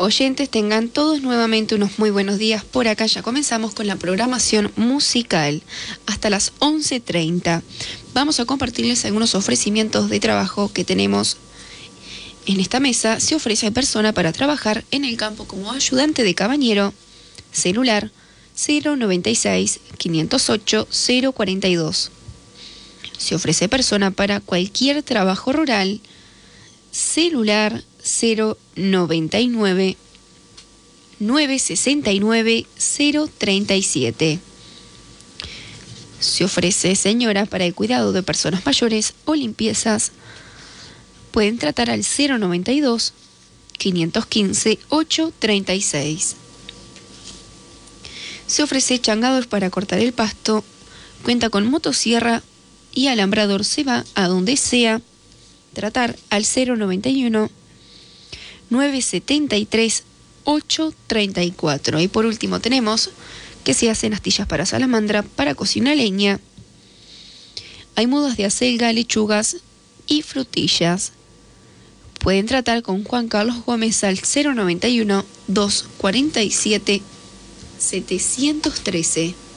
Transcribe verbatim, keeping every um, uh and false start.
Oyentes, tengan todos nuevamente unos muy buenos días. Por acá ya comenzamos con la programación musical hasta las once treinta. Vamos a compartirles algunos ofrecimientos de trabajo que tenemos en esta mesa. Se ofrece a persona para trabajar en el campo como ayudante de cabañero. Celular cero noventa y seis, quinientos ocho, cero cuarenta y dos. Se ofrece persona para cualquier trabajo rural. Celular cero noventa y nueve, novecientos sesenta y nueve, cero treinta y siete. Se ofrece señora para el cuidado de personas mayores o limpiezas. Pueden tratar al cero noventa y dos, quinientos quince, ochocientos treinta y seis. Se ofrece changador para cortar el pasto. Cuenta con motosierra y alambrador. Se va a donde sea. Tratar al cero noventa y uno, novecientos setenta y tres, ochocientos treinta y cuatro. Y por último tenemos que se hacen astillas para salamandra, para cocina leña. Hay mudas de acelga, lechugas y frutillas. Pueden tratar con Juan Carlos Gómez al cero noventa y uno, doscientos cuarenta y siete, setecientos trece.